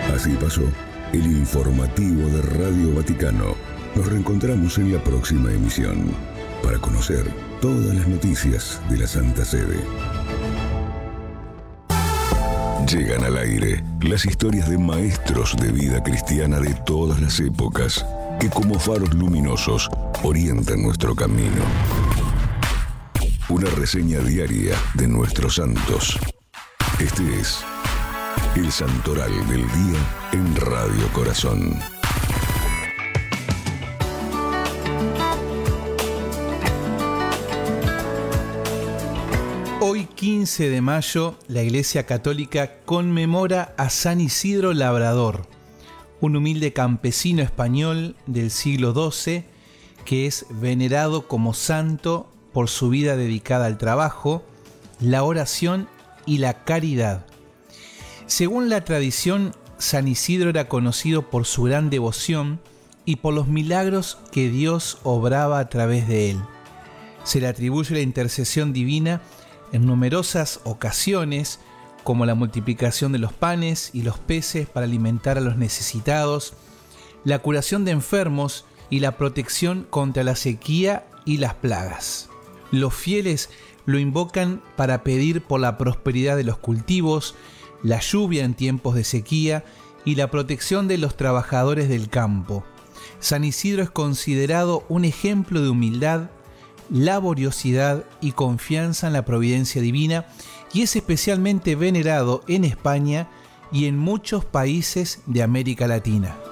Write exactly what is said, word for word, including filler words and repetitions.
Así pasó el informativo de Radio Vaticano. Nos reencontramos en la próxima emisión para conocer todas las noticias de la Santa Sede. Llegan al aire las historias de maestros de vida cristiana de todas las épocas que como faros luminosos orientan nuestro camino. Una reseña diaria de nuestros santos. Este es el Santoral del Día en Radio Corazón. Hoy, quince de mayo, la Iglesia Católica conmemora a San Isidro Labrador, un humilde campesino español del siglo doce que es venerado como santo por su vida dedicada al trabajo, la oración y la caridad. Según la tradición, San Isidro era conocido por su gran devoción y por los milagros que Dios obraba a través de él. Se le atribuye la intercesión divina en numerosas ocasiones, como la multiplicación de los panes y los peces para alimentar a los necesitados, la curación de enfermos y la protección contra la sequía y las plagas. Los fieles lo invocan para pedir por la prosperidad de los cultivos, la lluvia en tiempos de sequía y la protección de los trabajadores del campo. San Isidro es considerado un ejemplo de humildad, laboriosidad y confianza en la providencia divina y es especialmente venerado en España y en muchos países de América Latina.